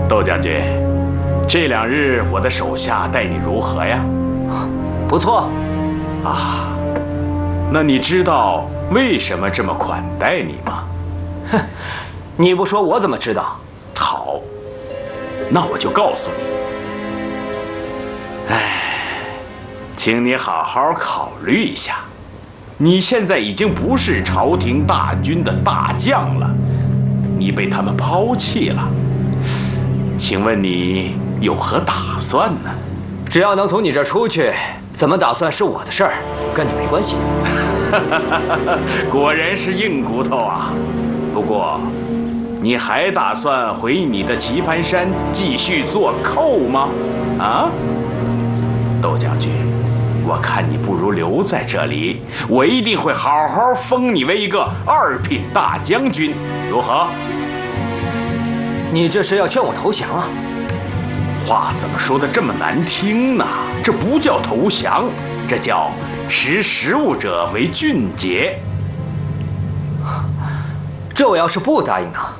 窦将军，这2日我的手下待你如何呀？ 不错。 啊，那你知道为什么这么款待你吗？ 哼，你不说我怎么知道？ 好，那我就告诉你。请你好好考虑一下，你现在已经不是朝廷大军的大将了，你被他们抛弃了。请问你有何打算呢？ 只要能从你这儿出去，怎么打算是我的事儿，跟你没关系。 果然是硬骨头啊！不过，你还打算回你的棋盘山继续做寇吗？啊，窦将军，我看你不如留在这里，我一定会好好封你为一个2品大将军，如何？ 你这是要劝我投降啊？ 话怎么说的这么难听呢？这不叫投降，这叫识时务者为俊杰。 这我要是不答应呢？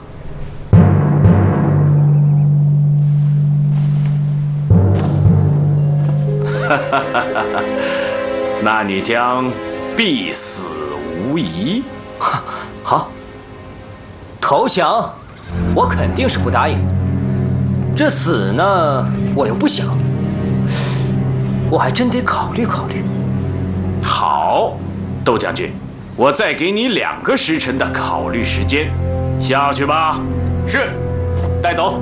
那你将必死无疑。 好，投降，我肯定是不答应。这死呢，我又不想，我还真得考虑考虑。 好，窦将军，我再给你2个时辰的考虑时间，下去吧。 是，带走。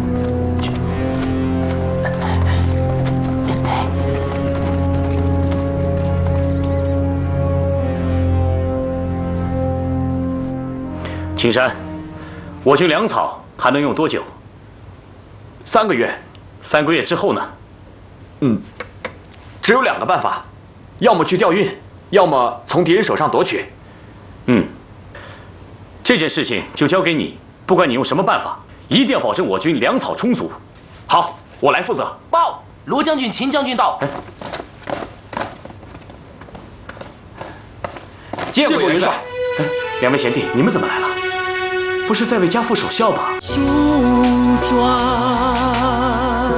青山，我军粮草还能用多久？3个月。3个月之后呢？ 只有2个办法，要么去调运，要么从敌人手上夺取。 这件事情就交给你，不管你用什么办法，一定要保证我军粮草充足。 好，我来负责。 报，罗将军、秦将军到。 见过元帅。 2位贤弟，你们怎么来了？不是在为家父守孝吗？ 梳妆。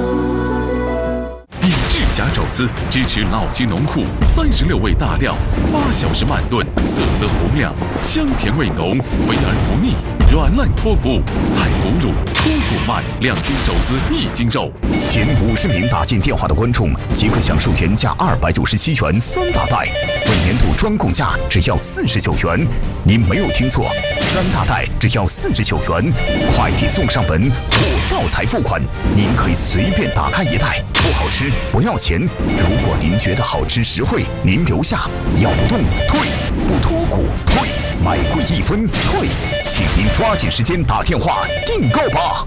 以制假肘资支持老居农户36味大料，8小时慢炖，色泽红亮，香甜味浓，肥而不腻，软烂脱骨。太骨乳、脱骨麦2斤肘资1斤肉。 前50名打进电话的观众即可享受原价297元3大袋，本年度专供价只要49元。您没有听错，3大袋只要49元，快递送上门，货到才付款。您可以随便打开1袋，不好吃不要钱。如果您觉得好吃实惠，您留下，要不动退，不脱骨退，买贵1分退，请您抓紧时间打电话订购吧。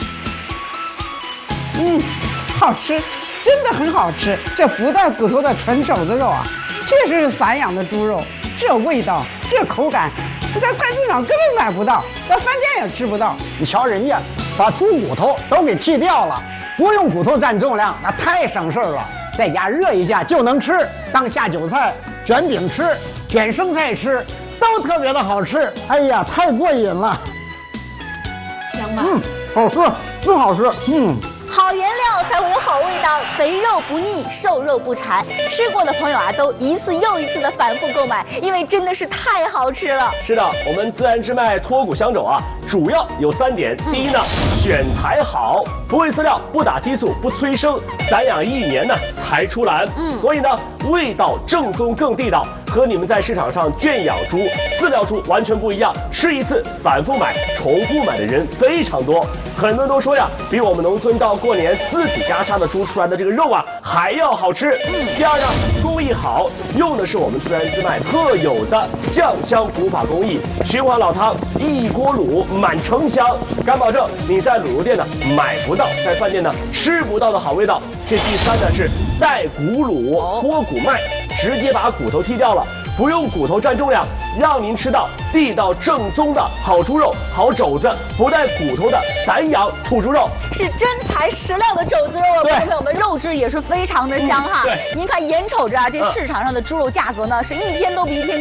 好吃，真的很好吃。这不带骨头的纯肘子肉啊，确实是散养的猪肉，这味道，这口感，在菜市场根本买不到，在饭店也吃不到。 你瞧人家把猪骨头都给剔掉了，不用骨头占重量，那太省事儿了。在家热一下就能吃，当下酒菜、卷饼吃、卷生菜吃，都特别的好吃。哎呀，太过瘾了。 香吗？ 好吃，真好吃。 好原料才会有好味道，肥肉不腻，瘦肉不馋。吃过的朋友啊，都一次又一次的反复购买，因为真的是太好吃了。 是的，我们自然之脉脱骨香肘啊，主要有3点。第一呢，选材好，不喂饲料，不打激素，不催生，散养1年呢才出栏。所以呢，味道正宗更地道，和你们在市场上圈养猪、饲料猪完全不一样。吃一次反复买、重复买的人非常多，很多人都说呀，比我们农村到过年自己家杀的猪出来的这个肉啊还要好吃。第二呢，工艺好，用的是我们自然之脉特有的酱香古法工艺，循环老汤，1锅卤满城香，敢保证你在卤肉店呢买不到，在饭店呢吃不到的好味道。这第3呢是带骨卤脱骨麦，直接把骨头剔掉了，不用骨头占重量，让您吃到地道正宗的好猪肉、好肘子，不带骨头的散养土猪肉， 是真材实料的肘子肉啊！朋友们，肉质也是非常的香哈。您看眼瞅着啊，这市场上的猪肉价格呢，是一天都比一天